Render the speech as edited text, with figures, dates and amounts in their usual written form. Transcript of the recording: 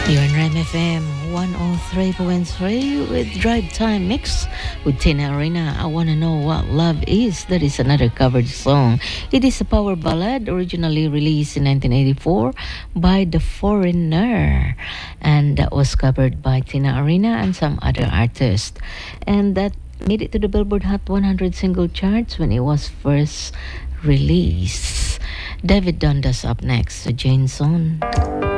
You're in Ram FM 103.3 with Drive Time Mix with Tina Arena. I Wanna Know What Love Is. That is another covered song. It is a power ballad originally released in 1984 by The Foreigner. And that was covered by Tina Arena and some other artists. And that made it to the Billboard Hot 100 single charts when it was first released. David Dundas up next, Jane Son.